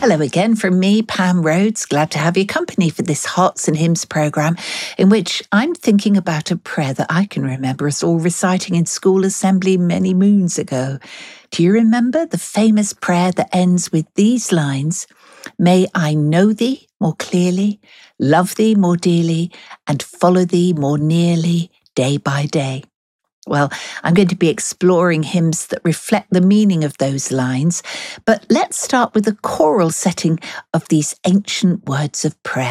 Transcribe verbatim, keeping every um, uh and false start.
Hello again from me, Pam Rhodes. Glad to have your company for this Hearts and Hymns programme, in which I'm thinking about a prayer that I can remember us all reciting in school assembly many moons ago. Do you remember the famous prayer that ends with these lines? May I know thee more clearly, love thee more dearly, and follow thee more nearly day by day. Well, I'm going to be exploring hymns that reflect the meaning of those lines, but let's start with the choral setting of these ancient words of prayer.